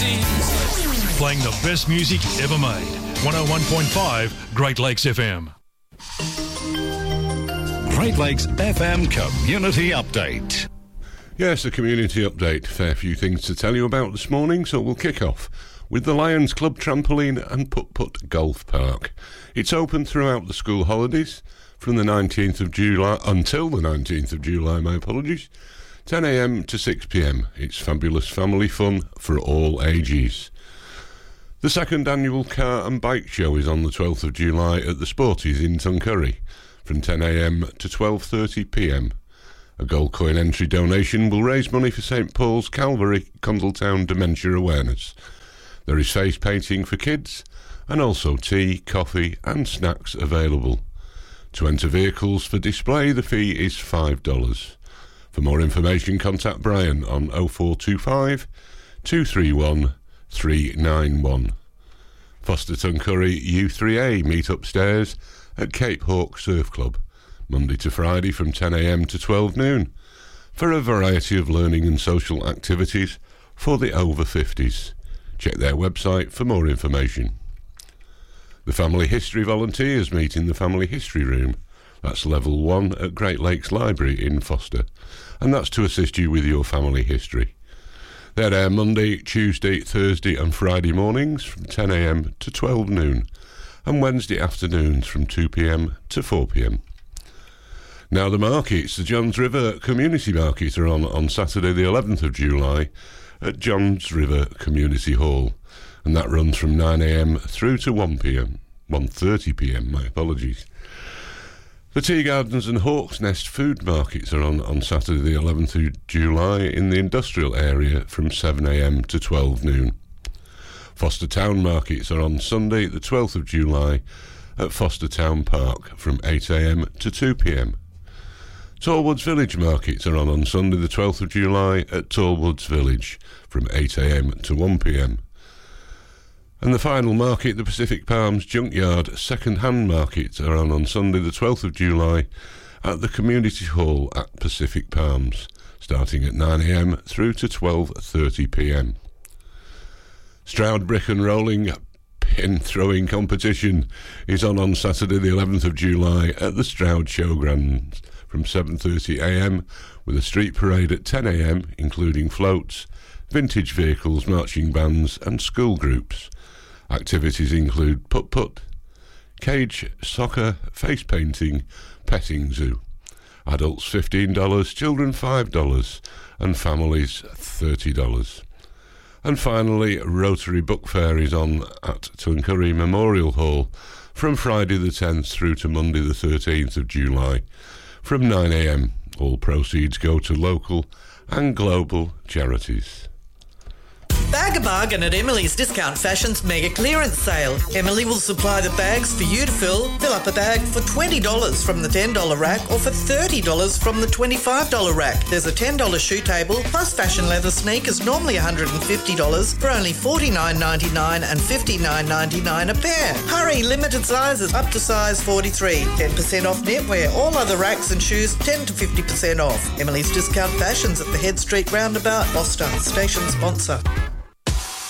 Playing the best music ever made. 101.5 Great Lakes FM. Great Lakes FM Community Update. Yes, a community update. Fair few things to tell you about this morning, so we'll kick off with the Lions Club Trampoline and Putt-Putt Golf Park. It's open throughout the school holidays from the 19th of July until the 19th of July, 10 a.m. to 6 p.m. It's fabulous family fun for all ages. The second annual car and bike show is on the 12th of July at the Sporties in Tuncurry from 10 a.m. to 12:30 p.m. A gold coin entry donation will raise money for St Paul's Calvary Condletown Dementia Awareness. There is face painting for kids and also tea, coffee and snacks available. To enter vehicles for display, the fee is $5. For more information, contact Brian on 0425 231 391. Foster Tuncurry U3A meet upstairs at Cape Hawk Surf Club, Monday to Friday from 10 a.m. to 12 noon, for a variety of learning and social activities for the over 50s. Check their website for more information. The Family History Volunteers meet in the Family History Room. That's level 1 at Great Lakes Library in Foster, and that's to assist you with your family history. They're there Monday, Tuesday, Thursday and Friday mornings from 10 a.m. to 12 noon, and Wednesday afternoons from 2 p.m. to 4 p.m. Now the markets, the Johns River Community Market are on Saturday the 11th of July at Johns River Community Hall, and that runs from 9 a.m. through to 1 p.m. 1:30 p.m, my apologies. The Tea Gardens and Hawk's Nest food markets are on Saturday the 11th of July in the industrial area from 7 a.m. to 12 noon. Foster Town markets are on Sunday the 12th of July at Foster Town Park from 8 a.m. to 2 p.m. Tallwoods Village markets are on Sunday the 12th of July at Tallwoods Village from 8 a.m. to 1 p.m. And the final market, the Pacific Palms Junkyard second-hand market, are on Sunday the 12th of July at the Community Hall at Pacific Palms, starting at 9 a.m. through to 12:30 p.m. Stroud Brick and Rolling Pin Throwing Competition is on Saturday the 11th of July at the Stroud Showgrounds from 7:30 a.m. with a street parade at 10 a.m, including floats, vintage vehicles, marching bands and school groups. Activities include putt-putt, cage soccer, face painting, petting zoo. Adults $15, children $5 and families $30. And finally, Rotary Book Fair is on at Tuncurry Memorial Hall from Friday the 10th through to Monday the 13th of July from 9 a.m. All proceeds go to local and global charities. Bag a bargain at Emily's Discount Fashions Mega Clearance Sale. Emily will supply the bags for you to fill. Fill up a bag for $20 from the $10 rack or for $30 from the $25 rack. There's a $10 shoe table plus fashion leather sneakers, normally $150 for only $49.99 and $59.99 a pair. Hurry, limited sizes up to size 43. 10% off knitwear. All other racks and shoes 10 to 50% off. Emily's Discount Fashions at the Head Street Roundabout, Foster. Station sponsor.